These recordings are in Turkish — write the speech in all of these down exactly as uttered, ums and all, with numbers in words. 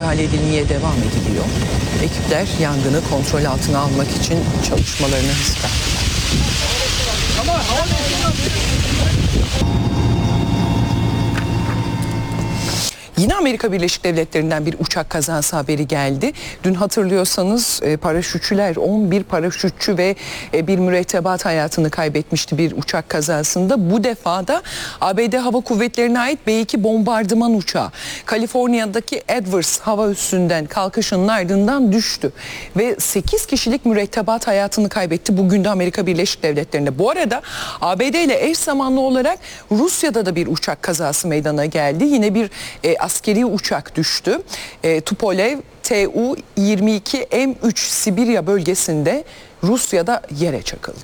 müdahale edilmeye devam ediliyor. Ekipler yangını kontrol altına almak için çalışmalarını hızlandırdılar. Yine Amerika Birleşik Devletleri'nden bir uçak kazası haberi geldi. Dün hatırlıyorsanız paraşütçüler, on bir paraşütçü ve bir mürettebat hayatını kaybetmişti bir uçak kazasında. Bu defa da A B D Hava Kuvvetleri'ne ait B iki bombardıman uçağı Kaliforniya'daki Edwards hava üssünden kalkışının ardından düştü. Ve sekiz kişilik mürettebat hayatını kaybetti bugün de Amerika Birleşik Devletleri'nde. Bu arada A B D ile eş zamanlı olarak Rusya'da da bir uçak kazası meydana geldi. Yine bir e, askeri uçak düştü. E, Tupolev T U yirmi iki M üç Sibirya bölgesinde Rusya'da yere çakıldı.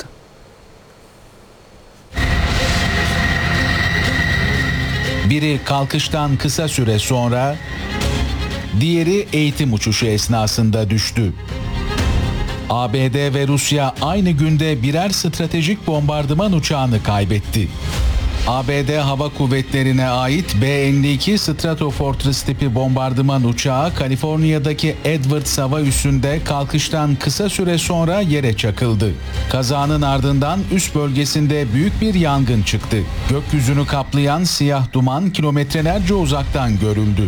Biri kalkıştan kısa süre sonra, diğeri eğitim uçuşu esnasında düştü. A B D ve Rusya aynı günde birer stratejik bombardıman uçağını kaybetti. A B D Hava Kuvvetleri'ne ait B elli iki Stratofortress tipi bombardıman uçağı Kaliforniya'daki Edwards hava üssünde kalkıştan kısa süre sonra yere çakıldı. Kazanın ardından üst bölgesinde büyük bir yangın çıktı. Gökyüzünü kaplayan siyah duman kilometrelerce uzaktan görüldü.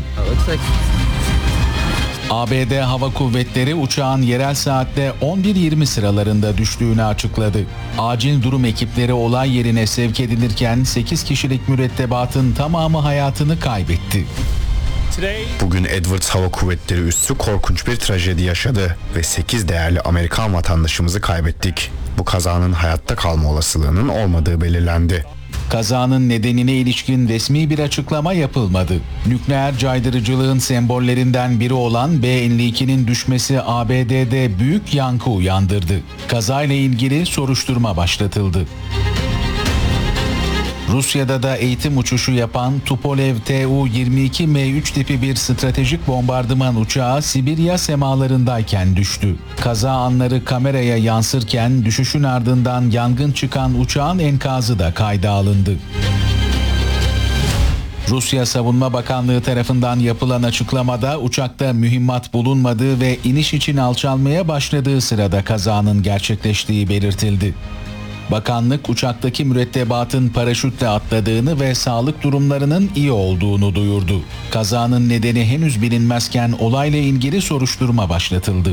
A B D Hava Kuvvetleri uçağın yerel saatte on bir yirmi sıralarında düştüğünü açıkladı. Acil durum ekipleri olay yerine sevk edilirken sekiz kişilik mürettebatın tamamı hayatını kaybetti. Bugün Edwards Hava Kuvvetleri üssü korkunç bir trajedi yaşadı ve sekiz değerli Amerikan vatandaşımızı kaybettik. Bu kazanın hayatta kalma olasılığının olmadığı belirlendi. Kazanın nedenine ilişkin resmi bir açıklama yapılmadı. Nükleer caydırıcılığın sembollerinden biri olan B elli ikinin düşmesi A B D'de büyük yankı uyandırdı. Kazayla ilgili soruşturma başlatıldı. Rusya'da da eğitim uçuşu yapan Tupolev T U yirmi iki M üç tipi bir stratejik bombardıman uçağı Sibirya semalarındayken düştü. Kaza anları kameraya yansırken düşüşün ardından yangın çıkan uçağın enkazı da kayda alındı. Rusya Savunma Bakanlığı tarafından yapılan açıklamada uçakta mühimmat bulunmadığı ve iniş için alçalmaya başladığı sırada kazanın gerçekleştiği belirtildi. Bakanlık uçaktaki mürettebatın paraşütle atladığını ve sağlık durumlarının iyi olduğunu duyurdu. Kazanın nedeni henüz bilinmezken olayla ilgili soruşturma başlatıldı.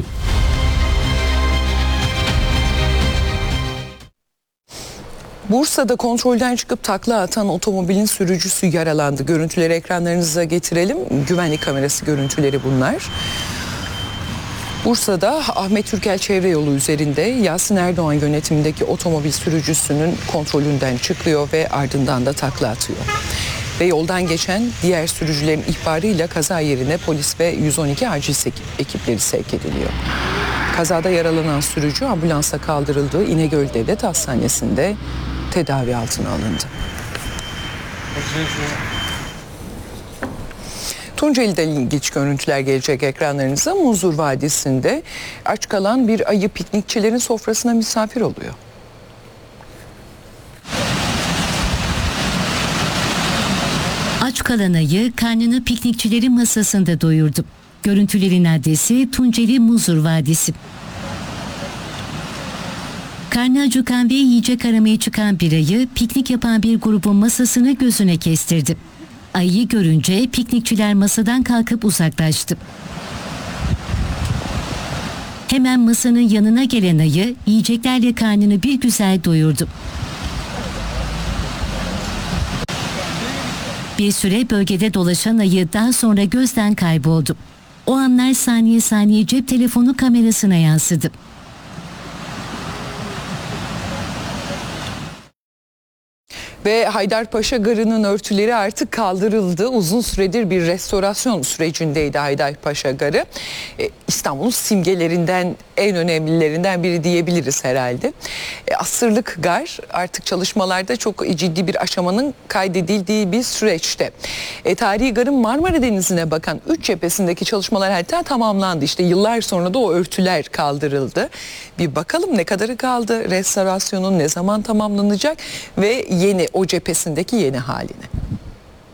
Bursa'da kontrolden çıkıp takla atan otomobilin sürücüsü yaralandı. Görüntüleri ekranlarınıza getirelim. Güvenlik kamerası görüntüleri bunlar. Bursa'da Ahmet Türkel Çevre Yolu üzerinde Yasin Erdoğan yönetimindeki otomobil sürücüsünün kontrolünden çıkıyor ve ardından da takla atıyor. Ve yoldan geçen diğer sürücülerin ihbarıyla kaza yerine polis ve yüz on iki acil ekipleri sevk ediliyor. Kazada yaralanan sürücü ambulansa kaldırıldığı İnegöl Devlet Hastanesi'nde tedavi altına alındı. Tunceli'den ilginç görüntüler gelecek ekranlarınıza. Muzur Vadisi'nde aç kalan bir ayı piknikçilerin sofrasına misafir oluyor. Aç kalan ayı karnını piknikçilerin masasında doyurdu. Görüntülerin adresi Tunceli Muzur Vadisi. Karnı acıkan ve yiyecek aramaya çıkan bir ayı piknik yapan bir grubun masasını gözüne kestirdi. Ayıyı görünce piknikçiler masadan kalkıp uzaklaştı. Hemen masanın yanına gelen ayı yiyeceklerle karnını bir güzel doyurdu. Bir süre bölgede dolaşan ayı daha sonra gözden kayboldu. O anlar saniye saniye cep telefonu kamerasına yansıdı. Ve Haydarpaşa Garı'nın örtüleri artık kaldırıldı. Uzun süredir bir restorasyon sürecindeydi Haydarpaşa Garı. Ee, İstanbul'un simgelerinden, en önemlilerinden biri diyebiliriz herhalde. Ee, asırlık gar artık çalışmalarda çok ciddi bir aşamanın kaydedildiği bir süreçte. Ee, tarihi garın Marmara Denizi'ne bakan üç cephesindeki çalışmalar hatta tamamlandı. İşte yıllar sonra da o örtüler kaldırıldı. Bir bakalım ne kadarı kaldı, restorasyonun ne zaman tamamlanacak ve yeni o cephesindeki yeni haline.